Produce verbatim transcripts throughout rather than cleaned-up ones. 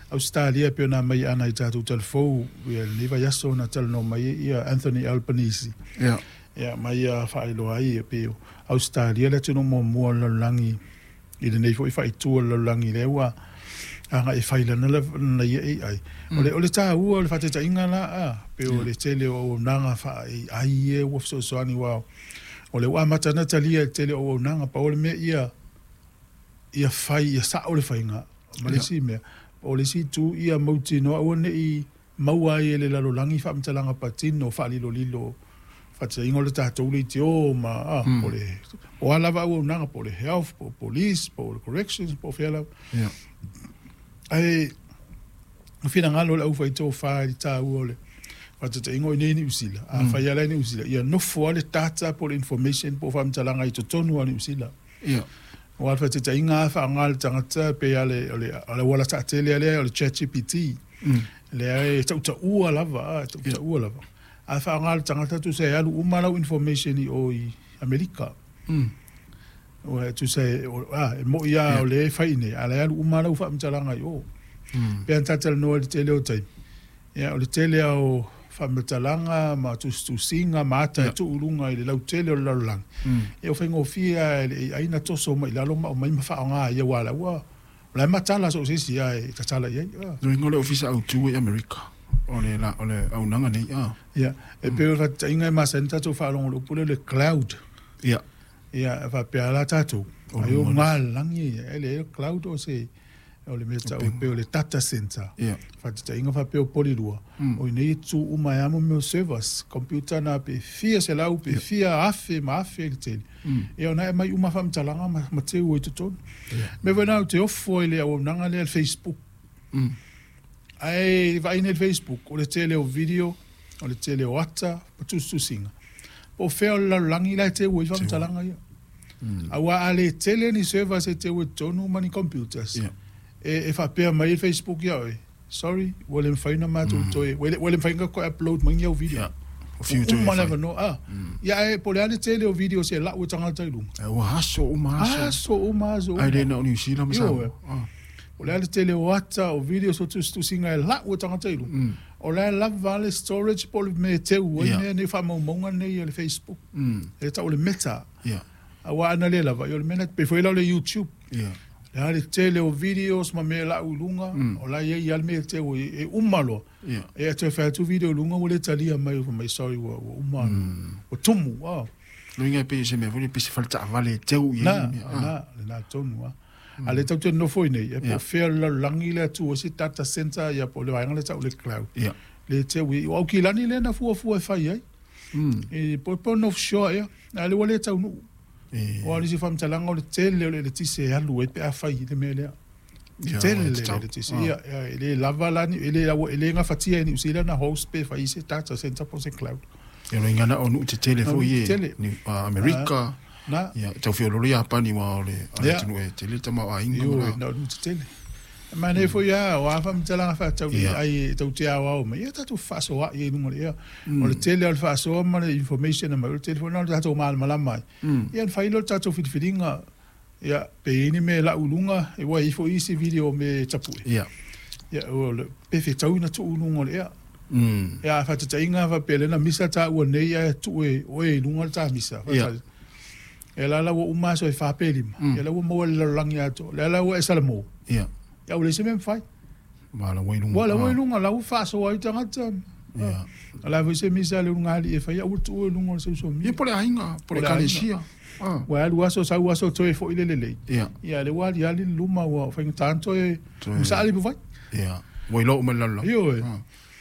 Australia pe na mai ana i tatu telefou ia ni vai aso na tel no mai ia Anthony Albanese ia ia mai a failo ai pe Australia le tino mo mo lo langi i nei foi fai tu lo langi le wa anga e faila na na ia ai ole ole ta u ole fate ta inga la a pe ole tele o nanga fa ai e wo so so ani wa ole wa mata na talia tele o nanga pa ole me ia ia fai ia sa ole fainga malisi me ole si tu ia mauti no o ne i maua i le lalo langi fa mtalanga patino fa lilo lilo fa te ingole ta to le tio ma ah ole o ala va o nanga pole health po police po corrections po fela ia ai fina ngalo le u fa to fa i ta ole fa te ingo ni ni usila a fa ya le ni usila ia no fo le data po information po fa mtalanga i to tonu ni usila ia o alfa te inga fa ngal tangata pe ale ole ale wala ta tele ale ole ChatGPT le ai tau ta u ala va tau ta u ala va a fa ngal tangata tu se alu umala information i o i America o tu se ah mo ia ole fa ine ale alu umala u fa mtalanga yo pe antatel no le tele o tai ya ole tele o fa mtalanga ma tu tu singa mata tu ulunga i le tele o la lang e o fengo fia ai na toso mai la lo ma mai ma fa nga ia wala wa la matala so si si ai tatala ia no ngole ofisa au tu i America ole la ole au nanga nei ah ia e pe o ta inga ma senta to fa lo lo pule le cloud ia ia fa pe ala tatu ai o mal langi ele cloud o se o le meta o pe o le data center ia fa ta inga fa pe o polilua o nei tu u mai amo meu servers computer na pe fia se lau pe fia afe ma afe te e ona mai uma fa mtalanga ma te o to ton me vena te ofo ele o nanga le Facebook ai vai nel Facebook o le tele o video o le tele o ata tu tu singa o fe la langi la te o fa mtalanga ia awa ale tele ni servers e te o tonu mani computers e e fa pe mai Facebook ia oi sorry wolem faina ma tu toi wolem faina ko upload mai o video o fiu tu ma leva no ah ia e po le ale tele o video se la o tanga tai lu e o haso o ma haso o ma zo ai le na ni sila ma sa o le ale tele o ata o video so tu tu singa la o tanga tai lu o le la vale storage po me te o ne ne fa mo monga ne le Facebook e ta o le meta ia awa ana le lava yo le mena pe foi la le YouTube ia ya le tele o videos ma me la ulunga o la ye ya me te o e umalo e te fa tu video lunga o le talia mai mai sorry o umalo o tumu wa no inga pe se me vole pe se falta vale te o na na na tumu wa ale tau te no foi nei e po fer la langi le tu o se data center ya po le vanga le tau le cloud le te o o kilani le na fu fu fa ye e po po no show ya ale wale tau no o ali se fam talanga o le tele o le tise alu e pe a fai le mele tele le tise ia ele lava la ni ele ele nga fatia ni usila na host pe fai se data center po se cloud ia no ingana o nu te tele fo ye ni America na ia tau fio lo ia pa ni wa ole ale tinu e tele tama wa inga no nu te tele ma ne fo ya o fam talanga fa tau ai tau te awa ma ia tatu faso wa ye nu ia o le tele al faso ma le information ma le telefone no tatu mal mala mai ia fa ilo tatu fit fitinga ia pe ni me la ulunga e wa ifo isi video me tapu ia ia o le pe fe tau na tu ulunga ia ia fa tata inga fa pe le na misa ta o ne ia tu e o e lunga ta misa ia la la o uma so fa pe lima ia la o mo le lang ia to la la o e salamo ia ya o le se men fai wala wailunga wala wailunga la u fa so ai tanga tan ya ala vo se misa le lunga ali e fai o tu lunga so so mi e pole ainga pole kalesia ah wa lu aso sa u aso to e fo ile le le ya ya le wa ya le luma wa fa tanto e musa ali bu vai ya wailo me la la yo ya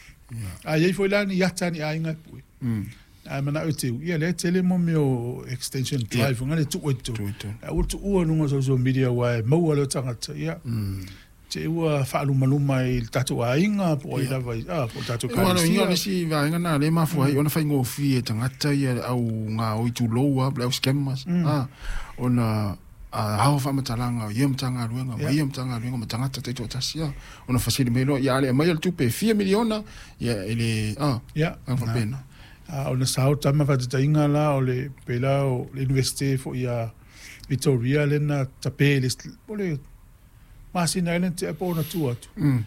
a ye fo la ni ya tani ainga pu mm a mana o te ya le tele mo me o extension drive ngale tu o tu o tu o lunga so so media wa mo wa lo tanga ya mm te ua whaaluma luma i tatu a inga po i lawa i ah po tatu ka wana inga lesi va inga na le mafu ai ona whaingo fi e tangata i au ngā oitu loa blau scammers ah ona a hao whamatalanga i am tanga ruenga ma i am tanga ruenga ma tangata te to tasia ona whasiri melo i ale mai al tupe four miliona ia ele ah ya ang whapena ah ona sao tama whatata inga la o le pela o le universite fo i a Victoria le na tape le pole Masina ele te apo na tu atu.